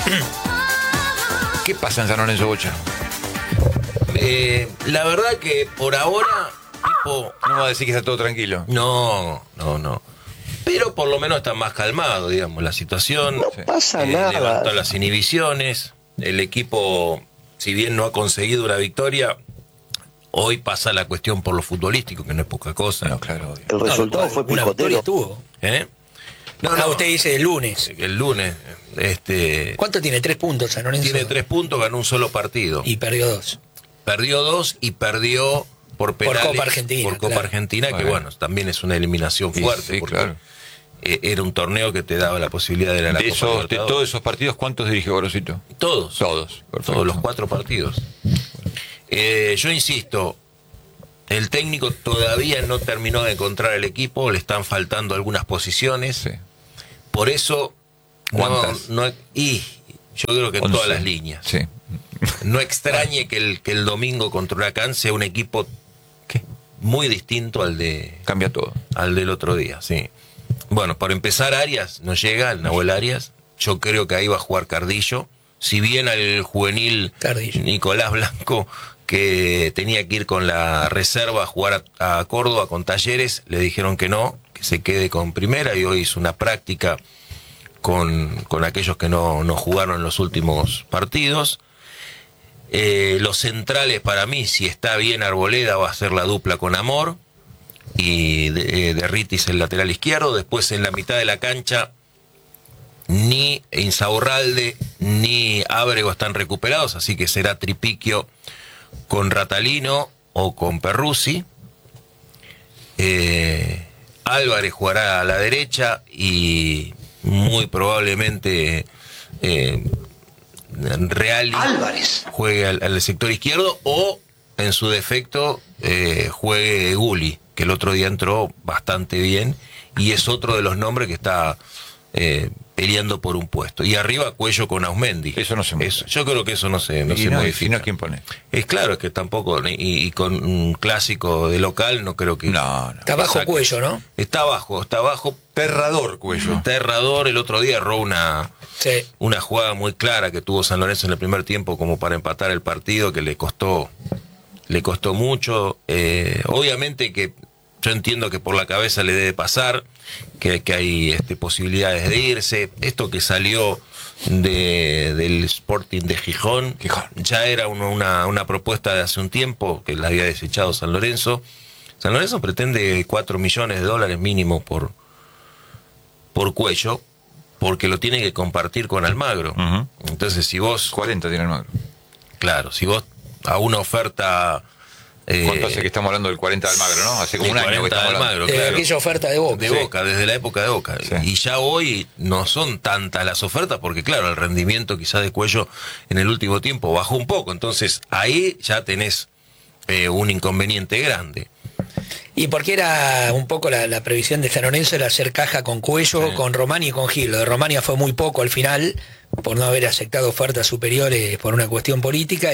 ¿Qué pasa en San Lorenzo, Bocha? La verdad que por ahora, tipo... No va a decir que está todo tranquilo. No. Pero por lo menos está más calmado, digamos, la situación. No pasa nada. Levantó las inhibiciones. El equipo, si bien no ha conseguido una victoria, hoy pasa la cuestión por lo futbolístico, que no es poca cosa. No, claro, obvio. El resultado fue Una victoria picotero. tuvo. No, Usted dice el lunes. el lunes ¿Cuánto tiene? 3 puntos San Lorenzo. tiene 3 puntos, ganó un solo partido. Y perdió 2. Perdió 2 y perdió por penales. Copa Argentina, Por Copa claro. Argentina, que Bueno. bueno, también es una eliminación fuerte. Sí, porque claro. era un torneo que te daba la posibilidad de ir a la De, Copa de Libertadores. todos esos partidos, ¿cuántos dirige Gorosito? Todos. Todos. Perfecto. Todos los 4 partidos. Yo insisto, el técnico todavía no terminó de encontrar el equipo, le están faltando algunas posiciones. Sí. Por eso, ¿Cuántas? y yo creo que en 11. todas las líneas. Sí. No extrañe que el domingo contra Huracán sea un equipo muy distinto al Cambia todo. del otro día, sí. Bueno, para empezar, Arias no llega, el Nahuel Arias. Yo creo que ahí va a jugar Cardillo. Si bien al juvenil Cardillo. Nicolás Blanco, que tenía que ir con la reserva a jugar a Córdoba con Talleres, le dijeron que no, que se quede con primera, y hoy hizo una práctica con aquellos que no jugaron en los últimos partidos. Los centrales, para mí, si está bien Arboleda, va a ser la dupla con Amor, y Derritis el lateral izquierdo. Después en la mitad de la cancha ni Insaurralde ni Ábrego están recuperados, así que será Tripiquio con Ratalino o con Perruzzi. Álvarez jugará a la derecha y muy probablemente Reali Álvarez. juegue al sector izquierdo, o en su defecto juegue Gulli, que el otro día entró bastante bien y es otro de los nombres que está peleando por un puesto. Y arriba Cuello con Ausmendi. Eso no se modifica. Yo creo que eso no se Y modifica. no, ¿quién pone? Es claro, es que tampoco, y con un clásico de local no creo que... No. Está bajo Exacto. Cuello, ¿no? Está bajo. Terrador, Cuello. Aterrador. El otro día erró Sí. una jugada muy clara que tuvo San Lorenzo en el primer tiempo como para empatar el partido, que le costó mucho. Obviamente que yo entiendo que por la cabeza le debe pasar, que hay posibilidades de irse. Esto que salió del Sporting de Gijón ya era una propuesta de hace un tiempo que la había desechado San Lorenzo. San Lorenzo pretende $4 millones mínimo por Cuello, porque lo tiene que compartir con Almagro. Ujú. Entonces, si vos... 40 tiene el Magro. Claro, si vos a una oferta... ¿Cuánto hace que estamos hablando del 40 de Almagro, no? Hace como de un año que 40 estamos de hablando. Almagro, De claro. aquella oferta de Boca. De Sí. Boca, desde la época de Boca. Sí. Y ya hoy no son tantas las ofertas, porque claro, el rendimiento quizás de Cuello en el último tiempo bajó un poco. Entonces ahí ya tenés un inconveniente grande. Y porque era un poco la previsión de San Lorenzo, era hacer caja con Cuello, Sí. con Romani y con Gil. Lo de Romania fue muy poco al final, por no haber aceptado ofertas superiores por una cuestión política,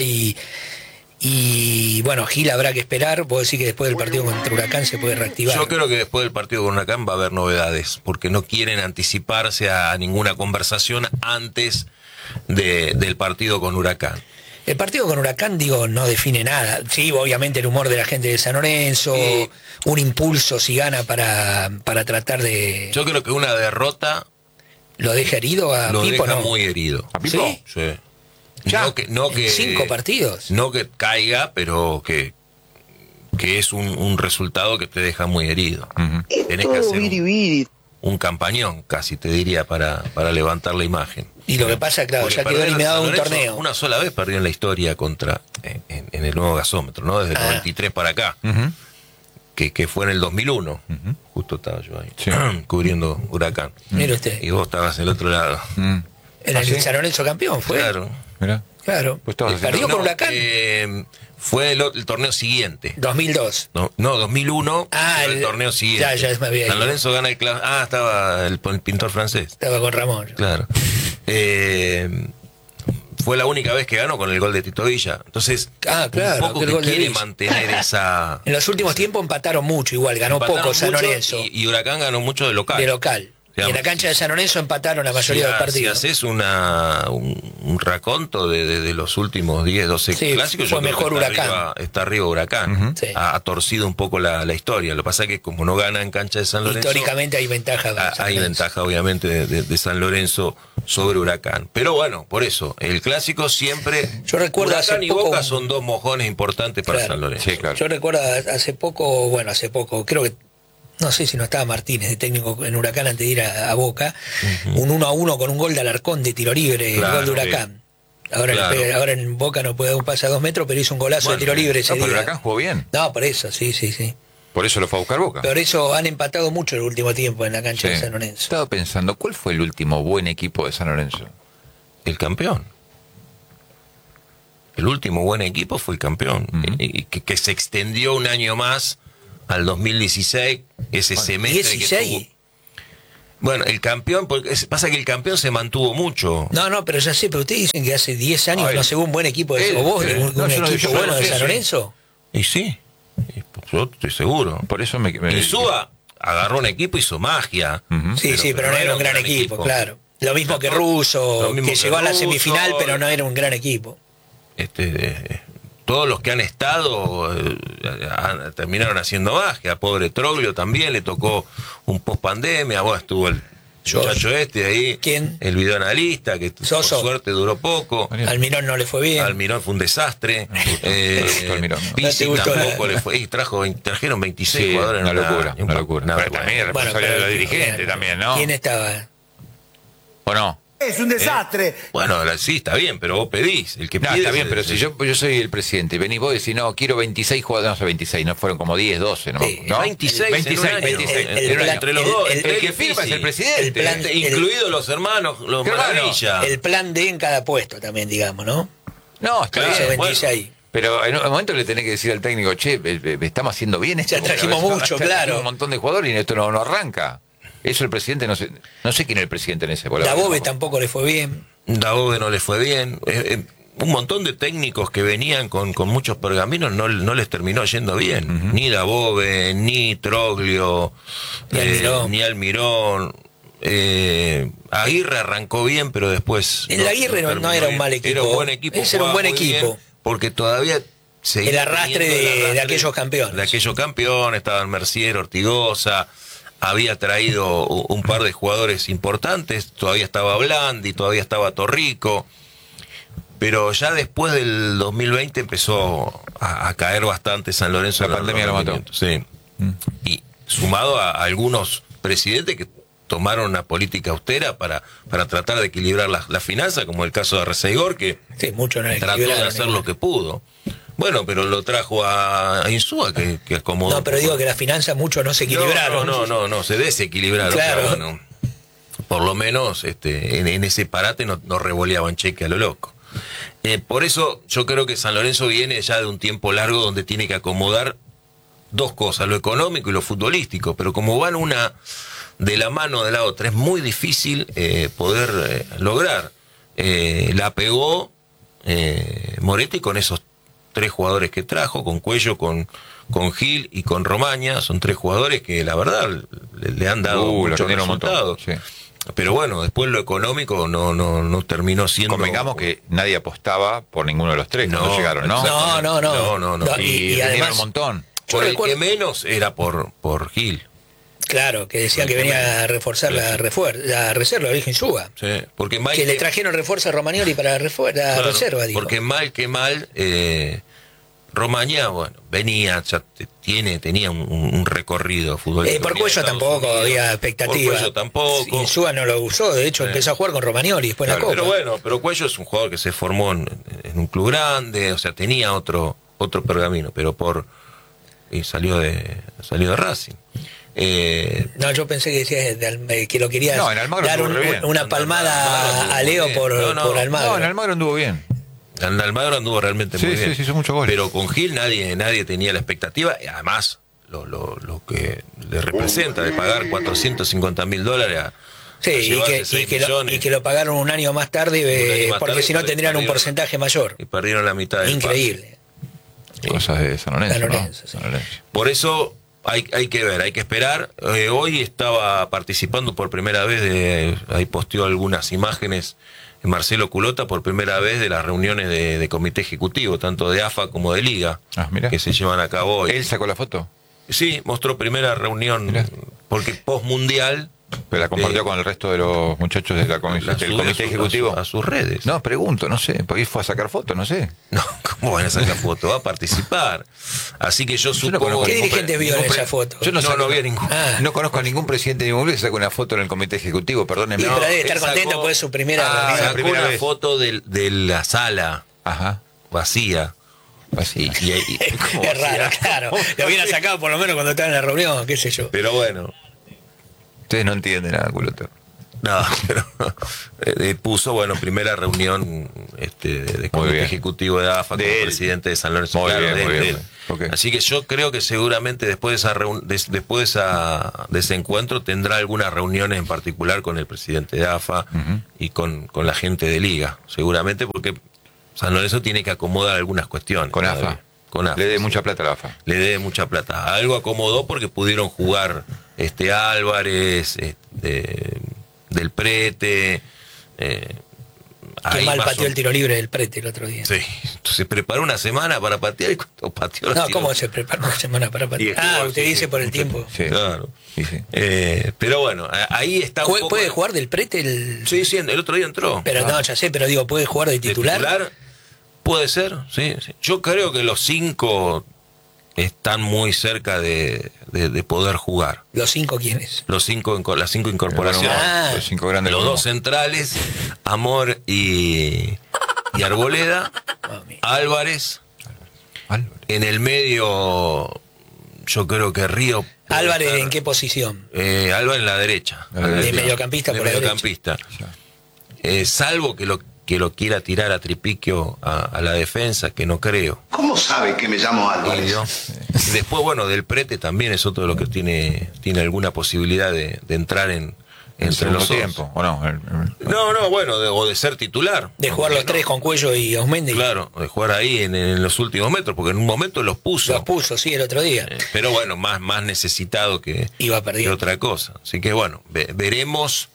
y bueno, Gil habrá que esperar. Puedo decir que después del partido contra Huracán se puede reactivar. Yo creo que después del partido con Huracán va a haber novedades, porque no quieren anticiparse a ninguna conversación antes del partido con Huracán. El partido con Huracán, no define nada. Sí, obviamente el humor de la gente de San Lorenzo, un impulso si gana para tratar de... Yo creo que una derrota ¿Lo deja herido a lo Pipo? deja No. muy herido. ¿A Pipo? ¿Sí? Sí. Ya, No que 5 partidos. No que caiga, pero que es un resultado que te deja muy herido. Ujú. Es Tenés que todo hacer biribiri. un campañón, casi te diría, para levantar la imagen. Y lo que pasa, claro, Porque ya quedó perder eliminado de un San Lorenzo torneo. Una sola vez perdió en la historia en el nuevo gasómetro, ¿no? Desde el 93 para acá, Ujú. que fue en el 2001. Justo estaba yo ahí, Sí. cubriendo Huracán. Mire usted, Y vos estabas del otro lado. Mm. era ¿Ah, sí? el San Lorenzo campeón, fue. Claro. Mirá. Claro. Pues estabas haciendo- Perdió con Huracán. Fue el torneo siguiente. 2002. No, 2001, Ah, el torneo siguiente. ya me había ido. San Lorenzo gana el clásico. Ah, estaba el pintor francés. Estaba con Ramón. Claro. Fue la única vez que ganó con el gol de Tito Villa. Entonces, Ah, claro, un poco aquel que gol de quiere Villa. mantener esa... En los últimos tiempos empataron mucho, igual, ganó Empataron poco San mucho Lorenzo. y Huracán ganó mucho de local. De local. Y en la cancha de San Lorenzo empataron la mayoría de los partidos. Si haces un raconto de los últimos 10, 12 clásicos, fue yo creo mejor que Huracán. Está arriba Huracán. Sí. Ha torcido un poco la historia. Lo que pasa es que como no gana en cancha de San Lorenzo, Históricamente hay ventaja. hay ventaja obviamente de San Lorenzo sobre Huracán. Pero bueno, por eso, el clásico siempre... Yo recuerdo Huracán hace y poco... Boca son dos mojones importantes para San Lorenzo. Sí, claro. Yo recuerdo hace poco, creo que, no sé si no estaba Martínez de técnico en Huracán antes de ir a Boca, un 1-1 con un gol de Alarcón de tiro libre, el gol de Huracán. Ahora, ahora en Boca no puede dar un pase a 2 metros, pero hizo un golazo de tiro libre ese pero día. Huracán jugó bien. No, por eso, sí. Por eso lo fue a buscar Boca. Por eso han empatado mucho el último tiempo en la cancha de San Lorenzo. Estaba pensando, ¿cuál fue el último buen equipo de San Lorenzo? El campeón. El último buen equipo fue el campeón. Y que se extendió un año más al 2016, ese semestre 16. que tuvo. Bueno, el campeón, porque pasa que el campeón se mantuvo mucho. No, pero ya sé, pero ustedes dicen que hace 10 años no se ve un buen equipo de... ¿O vos, un equipo bueno de San Lorenzo? Y sí, yo estoy seguro. Por eso Insúa agarró un equipo y hizo magia. Sí, pero no era un gran equipo, claro. Lo mismo que Russo, que llegó a la semifinal, pero no era un gran equipo. Todos los que han estado terminaron haciendo magia. Pobre Troglio también le tocó un post pandemia. Bueno, estuvo el muchacho ahí. ¿Quién? El videoanalista, que por suerte duró poco. Almirón no le fue bien. Almirón fue un desastre. Pizzi tampoco le fue. Y trajeron 26 jugadores. Una locura. Pero también responsabilidad de los dirigentes también, ¿no? ¿Quién estaba? ¿O no? Es un desastre. Bueno, sí, está bien, pero vos pedís. El que no, pide está bien, pero si yo soy el presidente, venís vos y decís, no, quiero 26 jugadores, no sé, 26, no fueron como 10, 12, ¿no? Sí, ¿no? 26 entre los dos. El que firma es el presidente. Incluidos los hermanos, los Maravilla. El plan D en cada puesto también, digamos, ¿no? No, está bien. 26. Pero en un momento le tenés que decir al técnico, che, estamos haciendo bien esto. Ya trajimos mucho, claro. Un montón de jugadores y esto no arranca. Eso el presidente, no sé quién es el presidente en ese. Dabove tampoco le fue bien. Dabove no le fue bien. Un montón de técnicos que venían con muchos pergaminos no les terminó yendo bien. Ni Dabove, ni Troglio, ni Almirón. Aguirre arrancó bien, pero después... El Aguirre no era un mal equipo. Era un buen equipo. Ese era un buen equipo. Porque todavía... El arrastre de aquellos campeones. De aquellos campeones, estaban Mercier, Ortigosa... Había traído un par de jugadores importantes, todavía estaba Blandi, todavía estaba Torrico, pero ya después del 2020 empezó a caer bastante San Lorenzo. La pandemia lo mató. Sí. Y sumado a algunos presidentes que tomaron una política austera para tratar de equilibrar las finanzas, como el caso de Arcegor, que mucho no trató de hacer lo que pudo. Bueno, pero lo trajo a Insúa, que acomodó. No, pero digo que las finanzas mucho no se equilibraron. No, se desequilibraron. Claro. O sea, bueno, por lo menos en ese parate no revoleaban cheque a lo loco. Por eso yo creo que San Lorenzo viene ya de un tiempo largo donde tiene que acomodar dos cosas, lo económico y lo futbolístico, pero como van una de la mano de la otra, es muy difícil poder lograr. La pegó Moretti con esos 3 jugadores que trajo, con Cuello, con Gil y con Romaña. Son 3 jugadores que la verdad le han dado muchos resultados. Sí. Pero bueno, después lo económico no terminó siendo... Convengamos que nadie apostaba por ninguno de los 3 cuando llegaron, ¿no? No. Y además un montón. Por el que menos era por Gil. Claro, que decían que venía a reforzar la reserva, Virgen Suba. Sí, porque mal que le trajeron refuerzo a Romagnoli para la reserva, digo. Porque mal, Romaña, bueno, venía, ya tenía un recorrido futbolístico. Por Cuello tampoco había expectativa. Por Cuello tampoco. Y Suba no lo usó, de hecho empezó a jugar con Romagnoli después en la Copa. Pero Cuello es un jugador que se formó en un club grande, o sea, tenía otro pergamino, pero salió de Racing. No, yo pensé que decías que lo querías dar una palmada a Leo por Almagro. No, en Almagro anduvo bien. En Almagro anduvo realmente muy bien. Sí, hizo muchos goles. Pero con Gil nadie tenía la expectativa, y además lo que le representa de pagar $450.000 a... Sí, y que lo pagaron un año más tarde, porque si no tendrían un porcentaje mayor. Y perdieron la mitad del Increíble. Cosas de San Lorenzo. Sí. Por eso hay que ver, hay que esperar. Hoy estaba participando por primera vez, ahí posteó algunas imágenes Marcelo Culota por primera vez de las reuniones de comité ejecutivo, tanto de AFA como de Liga, que se llevan a cabo hoy. ¿Él sacó la foto? Sí, mostró primera reunión, porque post-mundial... Pero la compartió con el resto de los muchachos de la comisión, del comité ejecutivo. A sus redes. No, pregunto, no sé, porque fue a sacar fotos, no sé. No, ¿cómo van a sacar fotos? Va a participar. Así que yo supongo... ¿Qué dirigente vio en esa foto? Yo no vi a ningún. No conozco a ningún presidente de ningún que sacó una foto en el comité ejecutivo, perdónenme. Pero debe estar contento porque es su primera reunión. Sacó una foto de la sala vacía. Así. Es raro, claro. Lo hubiera sacado por lo menos cuando estaba en la reunión, qué sé yo. Pero bueno. Ustedes no entienden nada, Culota. No, pero puso, bueno, primera reunión de comité ejecutivo de AFA con el presidente de San Lorenzo. Muy bien. Okay. Así que yo creo que seguramente después de ese encuentro tendrá algunas reuniones en particular con el presidente de AFA y con la gente de Liga, seguramente, porque San Lorenzo tiene que acomodar algunas cuestiones. Con AFA. Le dé mucha plata a la AFA. Le dé mucha plata. Algo acomodó porque pudieron jugar Álvarez, del Prete. Qué mal pateó el tiro libre del Prete el otro día. Sí, se preparó una semana para patear y cuando pateó... No, ¿cómo se prepara una semana para patear? Usted dice por el tiempo. Sí, claro. Sí. Pero bueno, ahí está un poco... ¿Puede jugar del Prete? Sí, el otro día entró. Pero no, ya sé, pero digo, ¿puede jugar de titular? ¿De titular? Puede ser, sí. Yo creo que los 5 están muy cerca de poder jugar. ¿Los 5 quiénes? Las 5 incorporaciones. Los 5 grandes. Los 2 centrales, Amor y Arboleda, Álvarez. En el medio, yo creo que Río. ¿Álvarez en qué posición? Álvarez en la derecha. De mediocampista por la mediocampista. Salvo que lo quiera tirar a Tripiquio a la defensa, que no creo. ¿Cómo sabe que me llamo Álvarez? Después, bueno, del Prete también es otro de los que tiene alguna posibilidad de entrar entre los tiempos. ¿O no? No, bueno, o de ser titular. De jugar los 3 con Cuello y Osmendi. Claro, de jugar ahí en los últimos metros, porque en un momento los puso. Los puso, sí, el otro día. Pero bueno, más necesitado que otra cosa. Así que bueno, veremos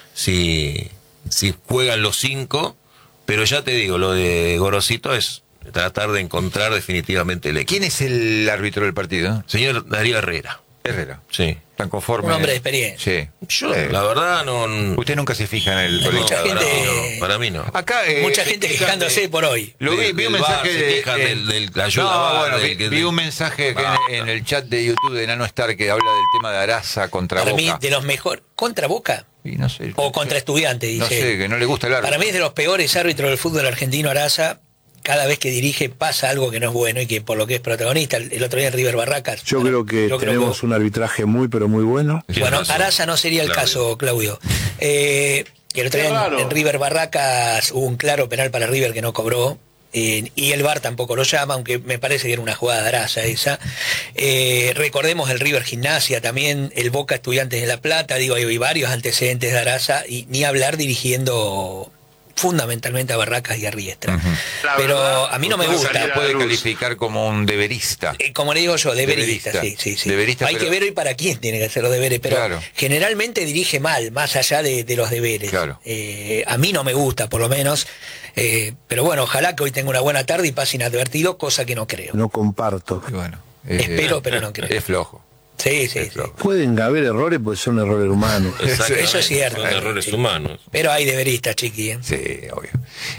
si juegan los 5. Pero ya te digo, lo de Gorosito es tratar de encontrar definitivamente el equipo. ¿Quién es el árbitro del partido? Señor Darío Herrera. Sí. ¿Están conformes? Un hombre de experiencia. Sí. Yo, la verdad, no... Usted nunca se fija en el colegio. Mucha gente... Para mí no. Acá, mucha gente quejándose por hoy. Vi un mensaje de la ayuda. Vi un mensaje en el chat de YouTube de Nano Star que habla del tema de Araza contra Boca. Para mí, de los mejores... ¿Contra Boca? Y no sé, o contra Estudiantes, dice. No sé, que no le gusta el árbitro. Para mí es de los peores árbitros del fútbol argentino, Araza. Cada vez que dirige pasa algo que no es bueno y que por lo que es protagonista, el otro día en River Barracas. Yo creo que tenemos un arbitraje muy, pero muy bueno. Bueno, Araza no sería el caso, Claudio. El otro día en River Barracas hubo un claro penal para River que no cobró. Y el VAR tampoco lo llama, aunque me parece que era una jugada de Araza esa. Recordemos el River Gimnasia también, el Boca Estudiantes de La Plata, digo, hay varios antecedentes de Araza, y ni hablar dirigiendo fundamentalmente a Barracas y a Riestra. Pero a mí no me gusta. Puede calificar como un deberista. Como le digo yo, deberista, sí. Deberista, hay que ver hoy para quién tiene que hacer los deberes, pero generalmente dirige mal, más allá de los deberes. Claro. A mí no me gusta, por lo menos. Pero bueno, ojalá que hoy tenga una buena tarde y pase inadvertido, cosa que no creo. No comparto. Bueno, espero, pero no creo. Es flojo. Sí. Pueden haber errores porque son errores humanos. Eso es cierto. Son errores humanos. Pero hay deberistas, chiqui. Sí, obvio.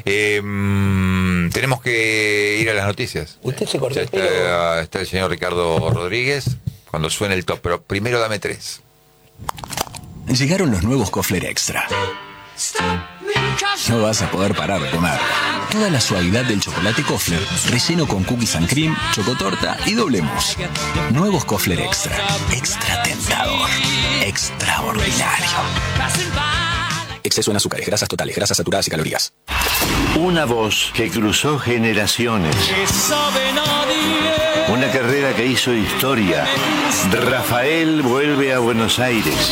Tenemos que ir a las noticias. Usted se cortó el pelo. Está el señor Ricardo Rodríguez cuando suene el top, pero primero dame 3. Llegaron los nuevos Kofler Extra. No vas a poder parar de comer. Toda la suavidad del chocolate Kofler, relleno con cookies and cream, chocotorta y doble mousse. Nuevos Kofler Extra. Extra tentador. Extraordinario. Exceso en azúcares, grasas totales, grasas saturadas y calorías. Una voz que cruzó generaciones. Una carrera que hizo historia. Rafael vuelve a Buenos Aires.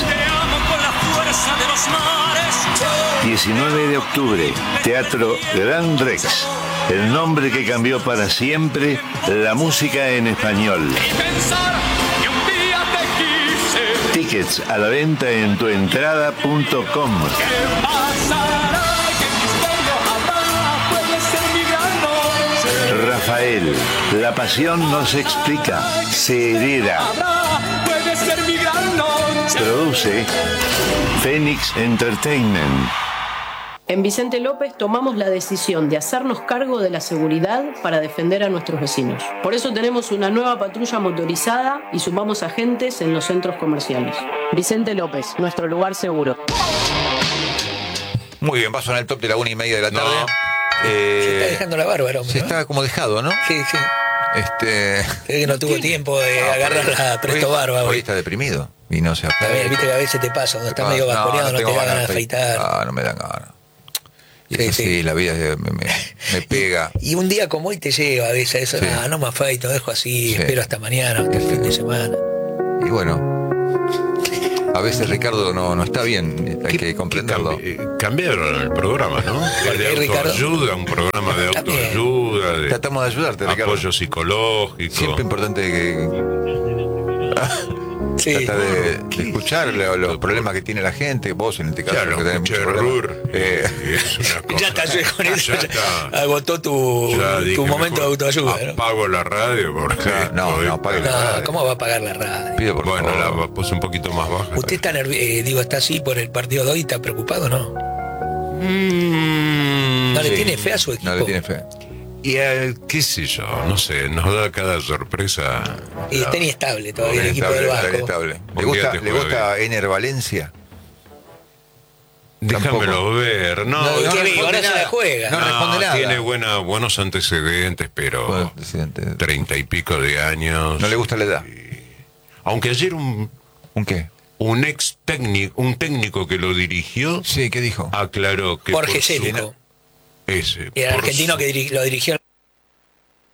19 de octubre, Teatro Gran Rex. El nombre que cambió para siempre la música en español. Tickets a la venta en tuentrada.com. Rafael, la pasión no se explica, se hereda. Produce Phoenix Entertainment. En Vicente López tomamos la decisión de hacernos cargo de la seguridad para defender a nuestros vecinos. Por eso tenemos una nueva patrulla motorizada y sumamos agentes en los centros comerciales. Vicente López, nuestro lugar seguro. Muy bien, va a sonar el top de la 1:30 de la tarde. Se está dejando la barba, hombre. Se ¿no? está como dejado, ¿no? Sí, sí. Es que no tuvo tiempo de agarrar la presto barba. Hoy está deprimido y no se afeita. Viste que a veces te pasa, cuando estás medio vasconeado no te da ganas de afeitar. No me dan ganas. Y sí, sí, la vida me pega. Y un día como hoy te lleva a veces eso, no me afeito, dejo así, espero hasta mañana, hasta el fin de semana. Y bueno, a veces Ricardo no está bien, hay que comprenderlo. Cambiaron el programa, ¿no? De autoayuda, un programa de autoayuda. Tratamos de ayudarte, Ricardo. Apoyo psicológico. Siempre importante que... Trata de escuchar los problemas que tiene la gente, vos en este caso. Claro, que tenés mucho es una cosa. Ya está, con eso agotó tu momento de autoayuda. Apago la radio porque... No, apague la radio. ¿Cómo va a apagar la radio? Pido por favor. la puse un poquito más baja. ¿Usted está está así por el partido de hoy? ¿Está preocupado o no? ¿No le tiene fe a su equipo? No le tiene fe. Y qué sé yo, no sé, nos da cada sorpresa. Y está inestable todavía el equipo del Vasco. ¿Le gusta Ener Valencia? Déjamelo ver. No responde nada. Juega. No responde nada. Tiene buenos antecedentes, pero 30 y pico de años. No le gusta la edad. Aunque ayer ¿Un qué? un técnico que lo dirigió. Sí, ¿qué dijo? Aclaró que Jorge Célico. Ese. Y el argentino que lo dirigió